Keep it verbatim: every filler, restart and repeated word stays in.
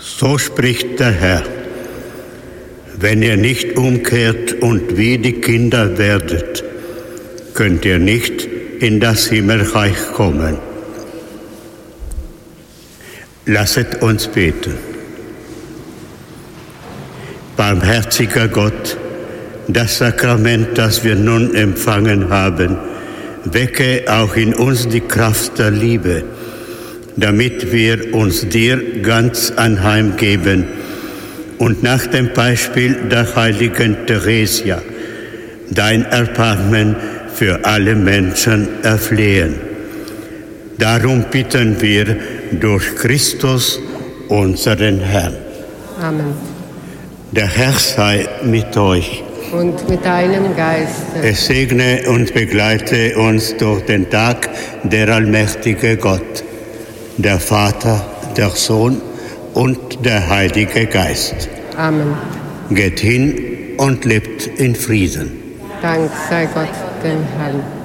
So spricht der Herr: Wenn ihr nicht umkehrt und wie die Kinder werdet, könnt ihr nicht in das Himmelreich kommen. Lasset uns beten. Barmherziger Gott, das Sakrament, das wir nun empfangen haben, wecke auch in uns die Kraft der Liebe, damit wir uns dir ganz anheimgeben und nach dem Beispiel der heiligen Theresia dein Erbarmen für alle Menschen erflehen. Darum bitten wir durch Christus, unseren Herrn. Amen. Der Herr sei mit euch. Und mit deinem Geiste. Es segne und begleite uns durch den Tag der allmächtige Gott, der Vater, der Sohn und der Heilige Geist. Amen. Geht hin und lebt in Frieden. Dank sei Gott, dem Herrn.